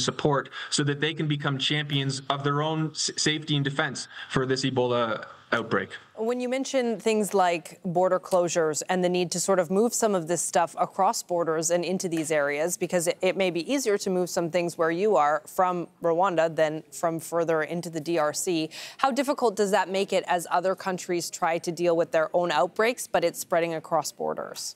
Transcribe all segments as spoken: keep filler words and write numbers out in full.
support so that they can become champions of their own safety and defense for this Ebola outbreak. When you mention things like border closures and the need to sort of move some of this stuff across borders and into these areas, because it, it may be easier to move some things where you are from Rwanda than from further into the D R C, how difficult does that make it as other countries try to deal with their own outbreaks, but it's spreading across borders?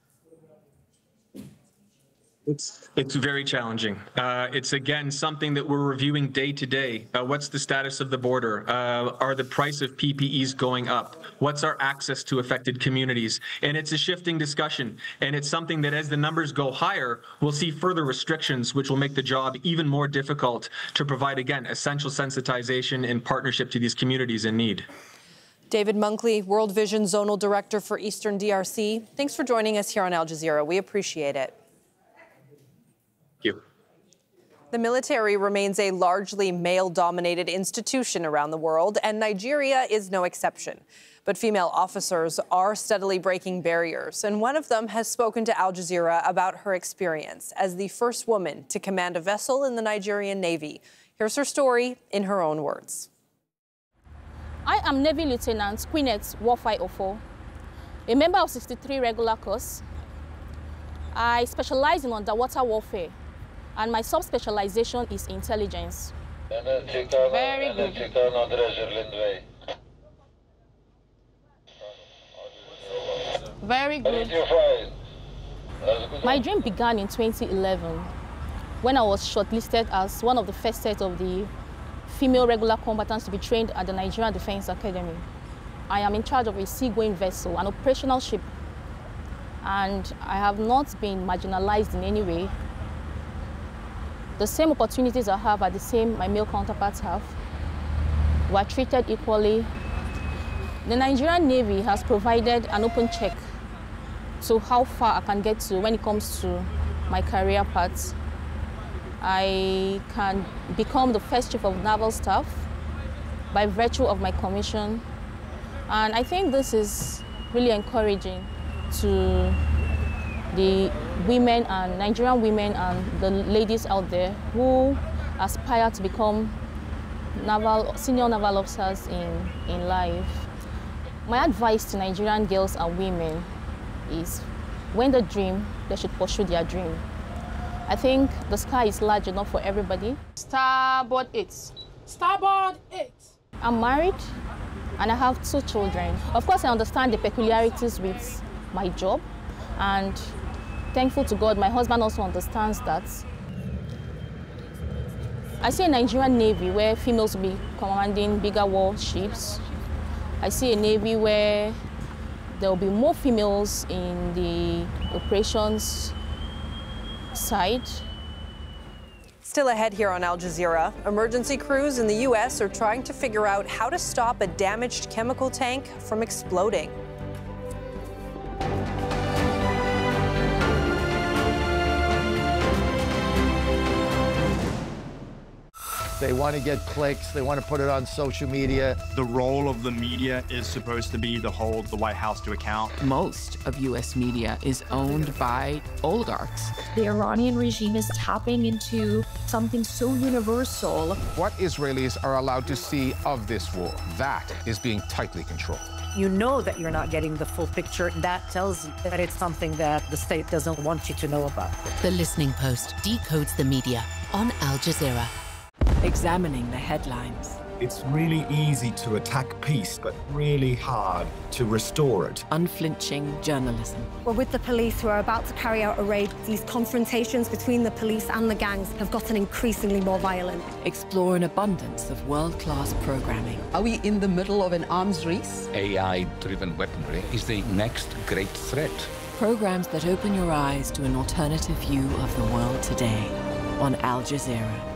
It's, it's very challenging. Uh, it's, again, something that we're reviewing day to day. Uh, what's the status of the border? Uh, are the price of P P Es going up? What's our access to affected communities? And it's a shifting discussion. And it's something that as the numbers go higher, we'll see further restrictions, which will make the job even more difficult to provide, again, essential sensitization and partnership to these communities in need. David Munkley, World Vision Zonal Director for Eastern D R C. Thanks for joining us here on Al Jazeera. We appreciate it. You. The military remains a largely male-dominated institution around the world, and Nigeria is no exception. But female officers are steadily breaking barriers, and one of them has spoken to Al Jazeera about her experience as the first woman to command a vessel in the Nigerian Navy. Here's her story in her own words. I am Navy Lieutenant Queenette Wofai Ofo, a member of sixty-three Regular Course. I specialize in underwater warfare, and my sub-specialization is intelligence. Very good. Very good. My dream began in twenty eleven when I was shortlisted as one of the first set of the female regular combatants to be trained at the Nigerian Defense Academy. I am in charge of a seagoing vessel, an operational ship, and I have not been marginalized in any way. The same opportunities I have are the same my male counterparts have. We are treated equally. The Nigerian Navy has provided an open check to how far I can get to when it comes to my career path. I can become the first chief of naval staff by virtue of my commission. And I think this is really encouraging to the women and Nigerian women and the ladies out there who aspire to become naval, senior naval officers in, in life. My advice to Nigerian girls and women is when they dream, they should pursue their dream. I think the sky is large enough for everybody. Starboard eight. Starboard eight. I'm married and I have two children. Of course, I understand the peculiarities with my job, and thankful to God, my husband also understands that. I see a Nigerian Navy where females will be commanding bigger warships. I see a Navy where there will be more females in the operations side. Still ahead here on Al Jazeera, emergency crews in the U S are trying to figure out how to stop a damaged chemical tank from exploding. They want to get clicks. They want to put it on social media. The role of the media is supposed to be to hold the White House to account. Most of U S media is owned by oligarchs. The Iranian regime is tapping into something so universal. What Israelis are allowed to see of this war, that is being tightly controlled. You know that you're not getting the full picture. That tells you that it's something that the state doesn't want you to know about. The Listening Post decodes the media on Al Jazeera. Examining the headlines. It's really easy to attack peace, but really hard to restore it. Unflinching journalism. We're with the police who are about to carry out a raid. These confrontations between the police and the gangs have gotten increasingly more violent. Explore an abundance of world-class programming. Are we in the middle of an arms race? A I-driven weaponry is the next great threat. Programs that open your eyes to an alternative view of the world today on Al Jazeera.